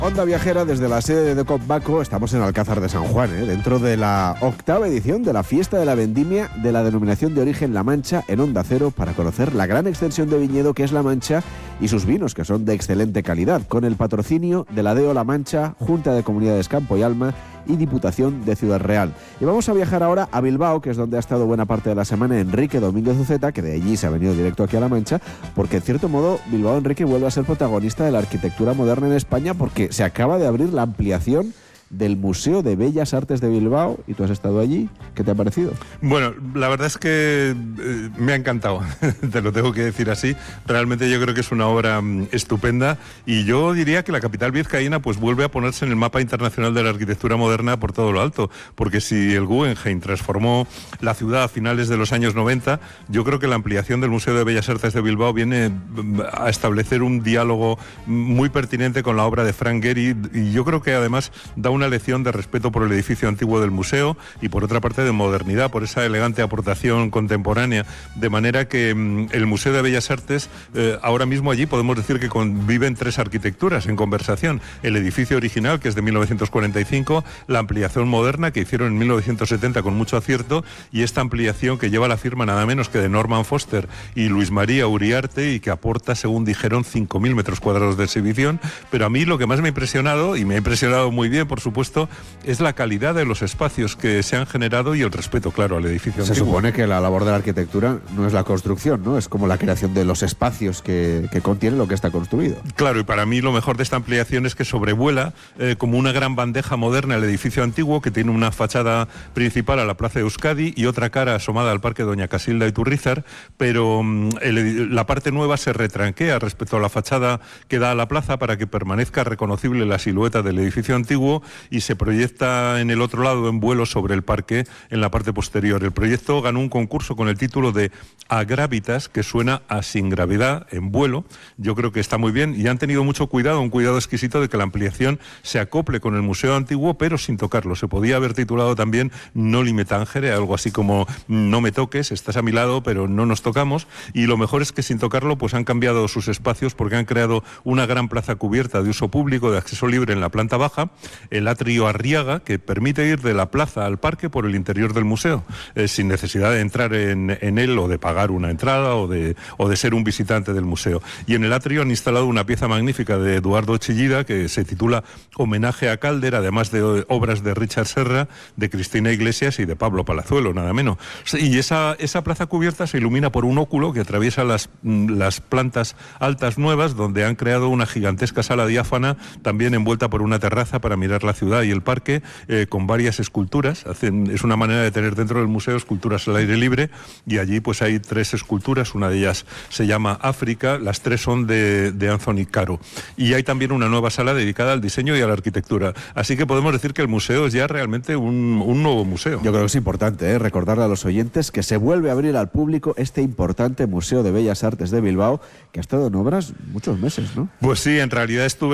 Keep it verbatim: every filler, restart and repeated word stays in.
Onda Viajera desde la sede de Decop Baco. Estamos en Alcázar de San Juan, ¿eh? dentro de la octava edición de la Fiesta de la Vendimia de la denominación de origen La Mancha en Onda Cero, para conocer la gran extensión de viñedo que es La Mancha y sus vinos, que son de excelente calidad, con el patrocinio de la D E O La Mancha, Junta de Comunidades Campo y Alma y Diputación de Ciudad Real. Y vamos a viajar ahora a Bilbao, que es donde ha estado buena parte de la semana Enrique Domínguez Uceta, que de allí se ha venido directo aquí a La Mancha, porque en cierto modo Bilbao, Enrique, vuelve a ser protagonista de la arquitectura moderna en España, porque se acaba de abrir la ampliación del Museo de Bellas Artes de Bilbao, y tú has estado allí. ¿Qué te ha parecido? Bueno, la verdad es que eh, me ha encantado, te lo tengo que decir así. Realmente yo creo que es una obra um, estupenda, y yo diría que la capital vizcaína pues vuelve a ponerse en el mapa internacional de la arquitectura moderna por todo lo alto, porque si el Guggenheim transformó la ciudad a finales de los años noventa, yo creo que la ampliación del Museo de Bellas Artes de Bilbao viene a establecer un diálogo muy pertinente con la obra de Frank Gehry, y yo creo que además da una una lección de respeto por el edificio antiguo del museo y por otra parte de modernidad, por esa elegante aportación contemporánea, de manera que mmm, el Museo de Bellas Artes, eh, ahora mismo allí podemos decir que conviven tres arquitecturas en conversación: el edificio original, que es de mil novecientos cuarenta y cinco, la ampliación moderna que hicieron en mil novecientos setenta con mucho acierto, y esta ampliación que lleva la firma nada menos que de Norman Foster y Luis María Uriarte, y que aporta, según dijeron, cinco mil metros cuadrados de exhibición. Pero a mí lo que más me ha impresionado, y me ha impresionado muy bien, por supuesto, supuesto, es la calidad de los espacios que se han generado y el respeto, claro, al edificio Se antiguo. supone que la labor de la arquitectura no es la construcción, ¿no? Es como la creación de los espacios que, que contiene lo que está construido. Claro, y para mí lo mejor de esta ampliación es que sobrevuela eh, como una gran bandeja moderna el edificio antiguo, que tiene una fachada principal a la Plaza de Euskadi y otra cara asomada al Parque Doña Casilda Iturrizar, pero mm, el, la parte nueva se retranquea respecto a la fachada que da a la plaza para que permanezca reconocible la silueta del edificio antiguo, y se proyecta en el otro lado en vuelo sobre el parque en la parte posterior. El proyecto ganó un concurso con el título de A Gravitas, que suena a sin gravedad en vuelo. Yo creo que está muy bien, y han tenido mucho cuidado, un cuidado exquisito, de que la ampliación se acople con el museo antiguo, pero sin tocarlo. Se podía haber titulado también No li me tangere, algo así como no me toques, estás a mi lado pero no nos tocamos, y lo mejor es que sin tocarlo pues han cambiado sus espacios, porque han creado una gran plaza cubierta de uso público de acceso libre en la planta baja, el atrio Arriaga, que permite ir de la plaza al parque por el interior del museo, eh, sin necesidad de entrar en, en él, o de pagar una entrada, o de, o de ser un visitante del museo. Y en el atrio han instalado una pieza magnífica de Eduardo Chillida, que se titula Homenaje a Calder, además de obras de Richard Serra, de Cristina Iglesias y de Pablo Palazuelo, nada menos. Y esa, esa plaza cubierta se ilumina por un óculo que atraviesa las, las plantas altas nuevas, donde han creado una gigantesca sala diáfana, también envuelta por una terraza para mirar la ciudad y el parque, eh, con varias esculturas. Hacen, es una manera de tener dentro del museo esculturas al aire libre, y allí pues hay tres esculturas, una de ellas se llama África, las tres son de, de Anthony Caro, y hay también una nueva sala dedicada al diseño y a la arquitectura. Así que podemos decir que el museo es ya realmente un, un nuevo museo. Yo creo que es importante ¿eh? recordarle a los oyentes que se vuelve a abrir al público este importante Museo de Bellas Artes de Bilbao, que ha estado en obras muchos meses, ¿no? Pues sí, en realidad estuve